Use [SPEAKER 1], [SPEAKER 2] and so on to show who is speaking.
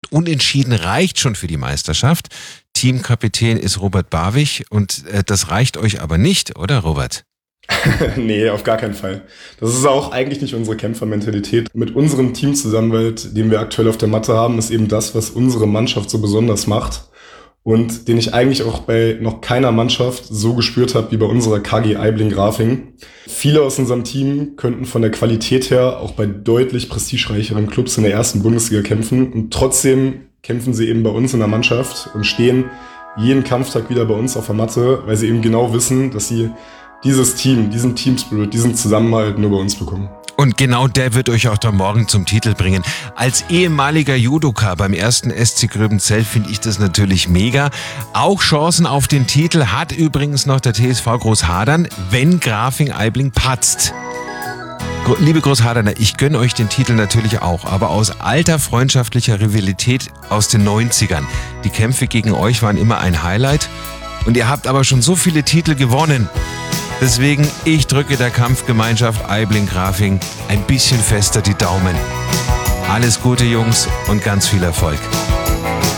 [SPEAKER 1] Unentschieden reicht schon für die Meisterschaft. Teamkapitän ist Robert Barwig und das reicht euch aber nicht, oder Robert?
[SPEAKER 2] Nee, auf gar keinen Fall. Das ist auch eigentlich nicht unsere Kämpfermentalität. Mit unserem Teamzusammenhalt, den wir aktuell auf der Matte haben, ist eben das, was unsere Mannschaft so besonders macht und den ich eigentlich auch bei noch keiner Mannschaft so gespürt habe wie bei unserer KG Aibling-Grafing. Viele aus unserem Team könnten von der Qualität her auch bei deutlich prestigereicheren Clubs in der ersten Bundesliga kämpfen und trotzdem kämpfen sie eben bei uns in der Mannschaft und stehen jeden Kampftag wieder bei uns auf der Matte, weil sie eben genau wissen, dass sie dieses Team, diesen Teamspirit, diesen Zusammenhalt nur bei uns bekommen.
[SPEAKER 1] Und genau der wird euch auch da morgen zum Titel bringen. Als ehemaliger Judoka beim 1. SC Gröbenzell finde ich das natürlich mega. Auch Chancen auf den Titel hat übrigens noch der TSV Großhadern, wenn Grafing Aibling patzt. Liebe Großhaderner, ich gönne euch den Titel natürlich auch, aber aus alter freundschaftlicher Rivalität aus den 90ern. Die Kämpfe gegen euch waren immer ein Highlight und ihr habt aber schon so viele Titel gewonnen. Deswegen, ich drücke der Kampfgemeinschaft Aibling-Grafing ein bisschen fester die Daumen. Alles Gute, Jungs, und ganz viel Erfolg.